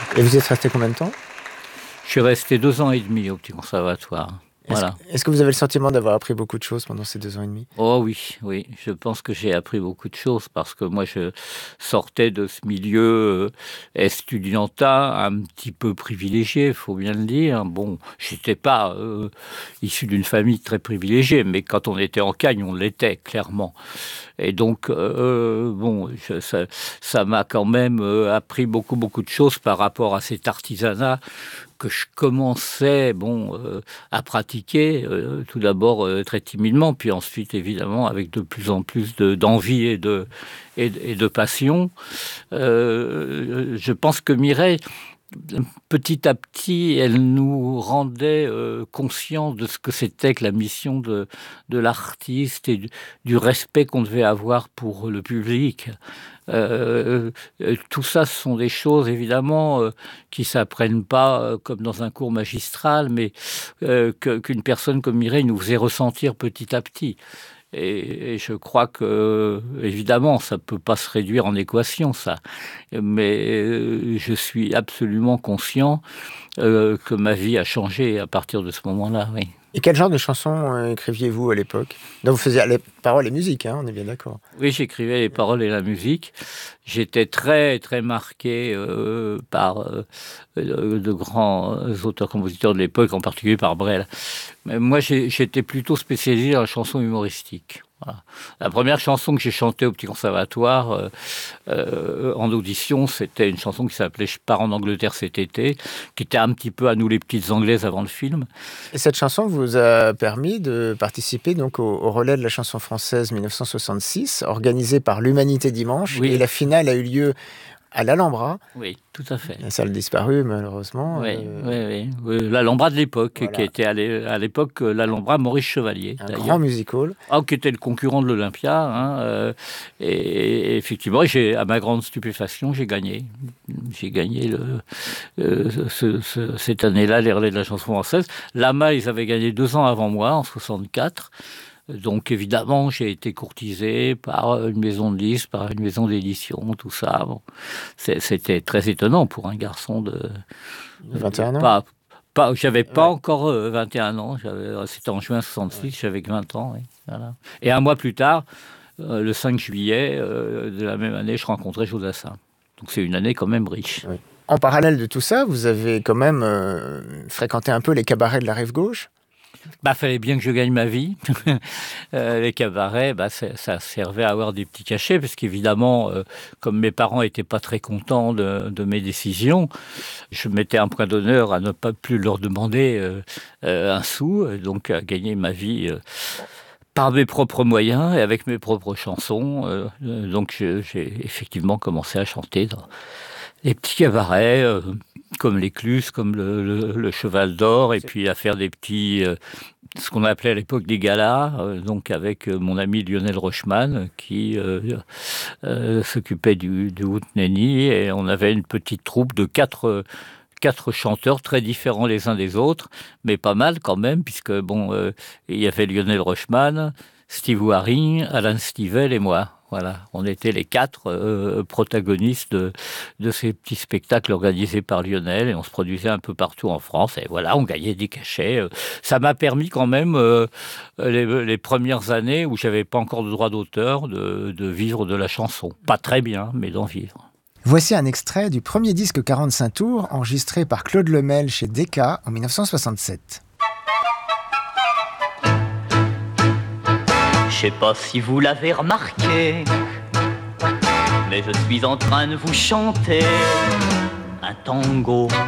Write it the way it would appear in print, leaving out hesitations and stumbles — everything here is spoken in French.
Et vous y êtes resté combien de temps? Je suis resté 2 ans et demi au petit conservatoire. Voilà. Est-ce que vous avez le sentiment d'avoir appris beaucoup de choses pendant ces 2 ans et demi? Oh oui, oui, je pense que j'ai appris beaucoup de choses parce que moi je sortais de ce milieu estudiantin un petit peu privilégié, il faut bien le dire. Bon, j'étais pas issu d'une famille très privilégiée, mais quand on était en Cagne, on l'était clairement. Et donc, bon, ça m'a quand même appris beaucoup de choses par rapport à cet artisanat que je commençais à pratiquer, tout d'abord très timidement, puis ensuite évidemment avec de plus en plus d'envie et de passion. Je pense que Mireille, petit à petit, elle nous rendait conscients de ce que c'était que la mission de l'artiste et du respect qu'on devait avoir pour le public. Tout ça, ce sont des choses évidemment qui s'apprennent pas comme dans un cours magistral, mais qu'une personne comme Mireille nous faisait ressentir petit à petit. Et je crois que, évidemment, ça ne peut pas se réduire en équation, ça. Mais je suis absolument conscient que ma vie a changé à partir de ce moment-là, oui. Et quel genre de chansons écriviez-vous à l'époque? Donc vous faisiez les paroles et musique, hein, on est bien d'accord. Oui, j'écrivais les paroles et la musique. J'étais très marqué par de grands auteurs-compositeurs de l'époque, en particulier par Brel. Mais moi, j'étais plutôt spécialisé dans la chanson humoristique. Voilà. La première chanson que j'ai chantée au petit conservatoire en audition, c'était une chanson qui s'appelait « Je pars en Angleterre cet été », qui était un petit peu à nous les petites anglaises avant le film. Et cette chanson vous a permis de participer donc au relais de la chanson française 1966, organisé par l'Humanité Dimanche, Oui. Et la finale a eu lieu à l'Alhambra. Oui, tout à fait. La salle disparue, malheureusement. Oui. L'Alhambra de l'époque, Voilà. qui était à l'époque l'Alhambra Maurice Chevalier. Un grand music hall. Qui était le concurrent de l'Olympia. Hein, et effectivement, à ma grande stupéfaction, j'ai gagné. J'ai gagné cette année-là les relais de la chanson française. Lama, ils avaient gagné 2 ans avant moi, en 64. Donc évidemment, j'ai été courtisé par une maison de disques, par une maison d'édition, tout ça. Bon, c'était très étonnant pour un garçon de 21 ans. J'avais pas encore 21 ans. C'était en juin 66, j'avais que 20 ans. Oui, voilà. Et un mois plus tard, le 5 juillet de la même année, je rencontrais Jodassin. Donc c'est une année quand même riche. Oui. En parallèle de tout ça, vous avez quand même fréquenté un peu les cabarets de la rive gauche? Fallait bien que je gagne ma vie. Les cabarets, ça servait à avoir des petits cachets, parce qu'évidemment, comme mes parents n'étaient pas très contents de mes décisions, je mettais un point d'honneur à ne pas plus leur demander un sou, donc à gagner ma vie par mes propres moyens et avec mes propres chansons. Donc j'ai effectivement commencé à chanter dans les petits cabarets, comme l'Écluse, comme le Cheval d'Or, et puis à faire des petits, ce qu'on appelait à l'époque des galas, donc avec mon ami Lionel Rochman, qui s'occupait du Houtneni, et on avait une petite troupe de 4 chanteurs très différents les uns des autres, mais pas mal quand même, puisque il y avait Lionel Rochman, Steve Waring, Alan Stivell et moi. Voilà, on était les 4 protagonistes de ces petits spectacles organisés par Lionel, et on se produisait un peu partout en France, et voilà, on gagnait des cachets. Ça m'a permis quand même, les premières années où j'avais pas encore de droit d'auteur, de vivre de la chanson. Pas très bien, mais d'en vivre. Voici un extrait du premier disque 45 tours enregistré par Claude Lemel chez Decca en 1967. Je sais pas si vous l'avez remarqué, mais je suis en train de vous chanter un tango